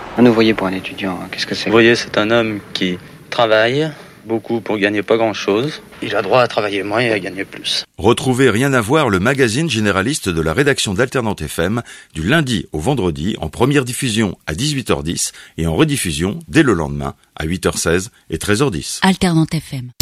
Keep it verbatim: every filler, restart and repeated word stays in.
Un ouvrier pour un étudiant, qu'est-ce que c'est? L'ouvrier, c'est un homme qui travaille beaucoup pour gagner pas grand-chose. Il a droit à travailler moins et à gagner plus. Retrouvez Rien à voir, le magazine généraliste de la rédaction d'Alternante F M, du lundi au vendredi, en première diffusion à dix-huit heures dix et en rediffusion dès le lendemain à huit heures seize et treize heures dix. Alternante F M.